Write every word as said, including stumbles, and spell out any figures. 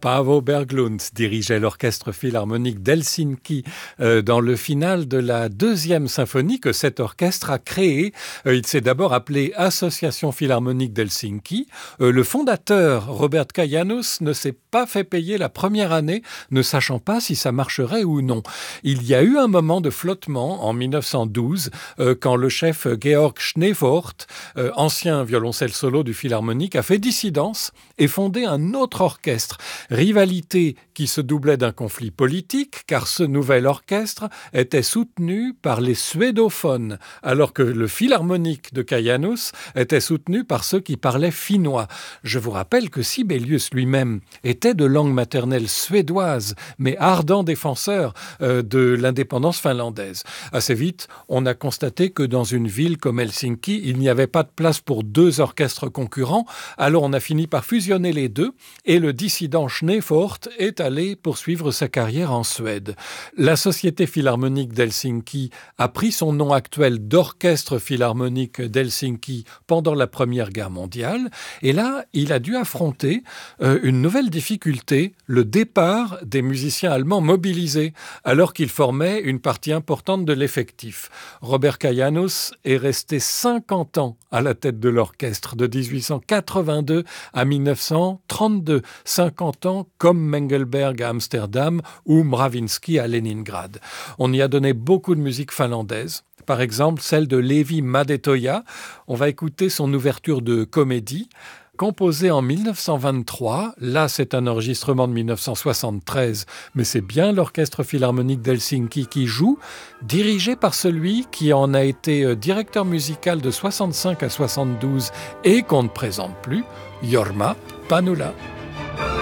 Paavo Berglund dirigeait l'orchestre philharmonique d'Helsinki euh, dans le final de la deuxième symphonie que cet orchestre a créée. Euh, il s'est d'abord appelé Association philharmonique d'Helsinki. Euh, le fondateur, Robert Kajanus, ne s'est pas fait payer la première année, ne sachant pas si ça marcherait ou non. Il y a eu un moment de flottement en mille neuf cent douze euh, quand le chef Georg Schneefort, euh, ancien violoncelle solo du philharmonique, a fait dissidence et fondé un autre orchestre. Rivalité qui se doublait d'un conflit politique, car ce nouvel orchestre était soutenu par les suédophones, alors que le philharmonique de Kajanus était soutenu par ceux qui parlaient finnois. Je vous rappelle que Sibelius lui-même était de langue maternelle suédoise, mais ardent défenseur euh, de l'indépendance finlandaise. Assez vite, on a constaté que dans une ville comme Helsinki, il n'y avait pas de place pour deux orchestres concurrents, alors on a fini par fusionner les deux, et le dissident Schneefort est allé poursuivre sa carrière en Suède. La Société philharmonique d'Helsinki a pris son nom actuel d'Orchestre philharmonique d'Helsinki pendant la Première Guerre mondiale, et là, il a dû affronter euh, une nouvelle difficulté, le départ des musiciens allemands mobilisés, alors qu'ils formaient une partie importante de l'effectif. Robert Kajanus est resté cinquante ans à la tête de l'orchestre, de dix-huit cent quatre-vingt-deux à mille neuf cent trente-deux, cinquante ans comme Mengelberg à Amsterdam ou Mravinsky à Leningrad. On y a donné beaucoup de musique finlandaise, par exemple celle de Leevi Madetoja. On va écouter son ouverture de comédie, composée en mille neuf cent vingt-trois. Là, c'est un enregistrement de mille neuf cent soixante-treize, mais c'est bien l'Orchestre philharmonique d'Helsinki qui joue, dirigé par celui qui en a été directeur musical de soixante-cinq à soixante-douze et qu'on ne présente plus, Jorma Panula.